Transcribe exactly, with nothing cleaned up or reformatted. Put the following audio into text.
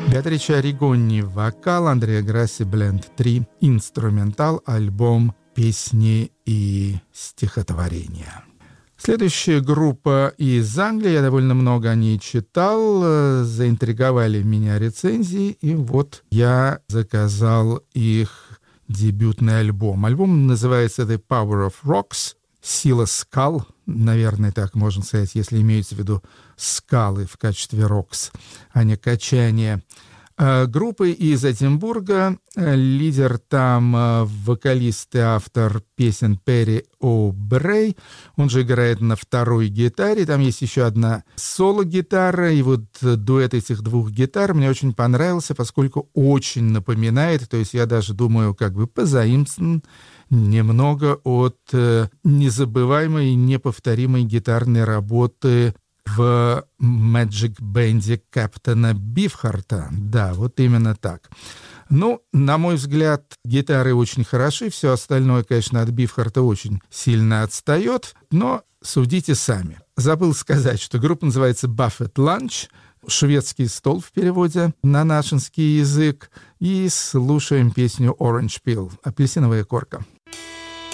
Беатриче Орригони — вокал, Андреа Грасси — бленд три, инструментал, альбом «Песни и стихотворения». Следующая группа из Англии, я довольно много о ней читал, заинтриговали меня рецензии, и вот я заказал их дебютный альбом. Альбом называется «The Power of Rocks», «Сила скал», наверное, так можно сказать, если имеется в виду скалы в качестве «рокс», а не качание. Группы из Эдинбурга, лидер там вокалист и автор песен Перри О'Брей, он же играет на второй гитаре, там есть еще одна соло-гитара, и вот дуэт этих двух гитар мне очень понравился, поскольку очень напоминает, то есть я даже думаю, как бы позаимствован немного от незабываемой, неповторимой гитарной работы в Magic Band'е Кэптона Бифхарта. Да, вот именно так. Ну, на мой взгляд, гитары очень хороши, все остальное, конечно, от Бифхарта очень сильно отстает, но судите сами. Забыл сказать, что группа называется Buffett Lunch, шведский стол в переводе на нашинский язык, и слушаем песню Orange Peel, апельсиновая корка.